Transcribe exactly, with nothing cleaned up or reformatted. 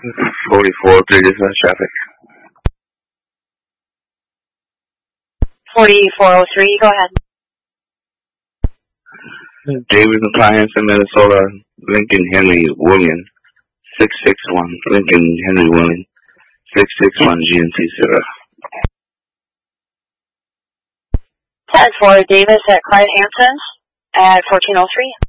forty-four, three dispatch traffic. forty-four oh three, go ahead. Davis Appliance in Minnesota, Lincoln Henry William, six six one, Lincoln Henry William, six six one G M T Sierra. ten four Davis at Clyde Hampton at fourteen oh three.